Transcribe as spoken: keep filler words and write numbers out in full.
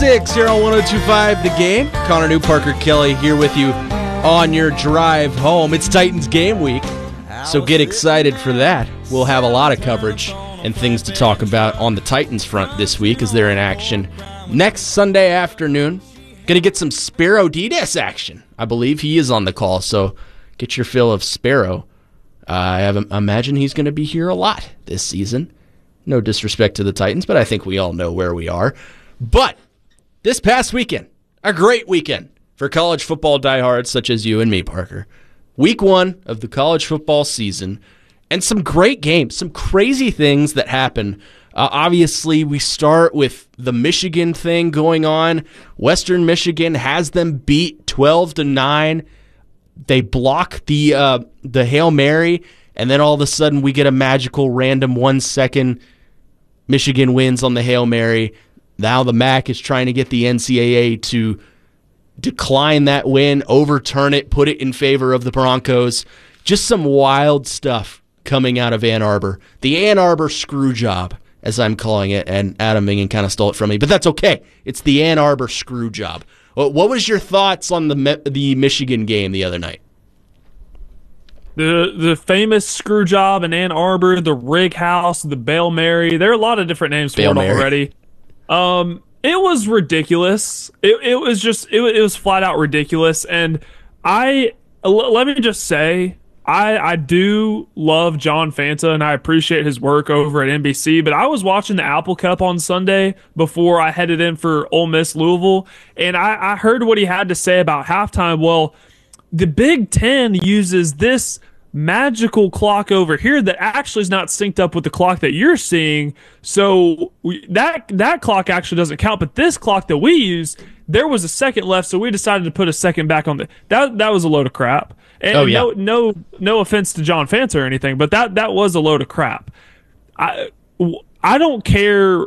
Six here on one oh two point five The Game. Connor New, Parker Kelly here with you on your drive home. It's Titans game week, so get excited for that. We'll have a lot of coverage and things to talk about on the Titans front this week as they're in action next Sunday afternoon. Going to get some Spero Didas action. I believe he is on the call, so get your fill of Spero. Uh, I have, I imagine he's going to be here a lot this season. No disrespect to the Titans, but I think we all know where we are. But this past weekend, a great weekend for college football diehards such as you and me, Parker. Week one of the college football season, and some great games, some crazy things that happen. Uh, obviously, we start with the Michigan thing going on. Western Michigan has them beat twelve to nine. They block the uh, the Hail Mary, and then all of a sudden we get a magical random one-second Michigan wins on the Hail Mary. Now the M A C is trying to get the N C double A to decline that win, overturn it, put it in favor of the Broncos. Just some wild stuff coming out of Ann Arbor. The Ann Arbor screw job, as I'm calling it, and Adam Mingen kind of stole it from me, but that's okay. It's the Ann Arbor screw job. What was your thoughts on the the Michigan game the other night? The the famous screw job in Ann Arbor, the Rig House, the Bail Mary. There are a lot of different names for it already. Um, it was ridiculous. It it was just it, it was flat out ridiculous. And I let me just say, I I do love John Fanta and I appreciate his work over at N B C. But I was watching the Apple Cup on Sunday before I headed in for Ole Miss Louisville, and I, I heard what he had to say about halftime. Well, the Big Ten uses this magical clock over here that actually is not synced up with the clock that you're seeing, so we, that that clock actually doesn't count. But this clock that we use, there was a second left, so we decided to put a second back on the. That that was a load of crap. And oh, yeah. no no no offense to John Fanta or anything, but that that was a load of crap. I I don't care